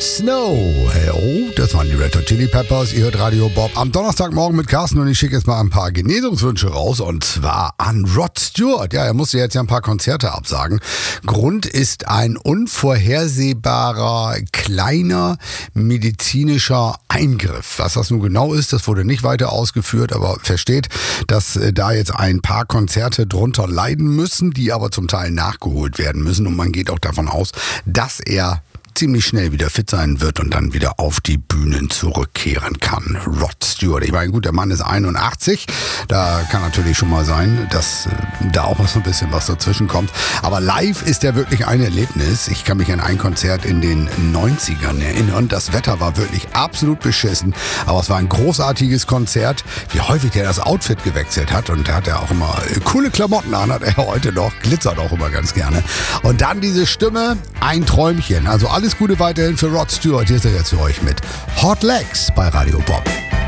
Snow. Oh, das waren die Red Hot Chili Peppers. Ihr hört Radio Bob am Donnerstagmorgen mit Carsten und ich schicke jetzt mal ein paar Genesungswünsche raus und zwar an Rod Stewart. Ja, er musste jetzt ja ein paar Konzerte absagen. Grund ist ein unvorhersehbarer, kleiner medizinischer Eingriff. Was das nun genau ist, das wurde nicht weiter ausgeführt, aber versteht, dass da jetzt ein paar Konzerte drunter leiden müssen, die aber zum Teil nachgeholt werden müssen und man geht auch davon aus, dass er ziemlich schnell wieder fit sein wird und dann wieder auf die Bühnen zurückkehren kann. Rod Stewart. Ich meine, gut, der Mann ist 81. Da kann natürlich schon mal sein, dass da auch noch so ein bisschen was dazwischen kommt. Aber live ist er wirklich ein Erlebnis. Ich kann mich an ein Konzert in den 90ern erinnern. Das Wetter war wirklich absolut beschissen. Aber es war ein großartiges Konzert. Wie häufig der das Outfit gewechselt hat. Und da hat er auch immer coole Klamotten an. Hat er heute noch. Glitzert auch immer ganz gerne. Und dann diese Stimme. Ein Träumchen. Also alles Gute weiterhin für Rod Stewart. Hier ist er jetzt für euch mit Hot Legs bei Radio Bob.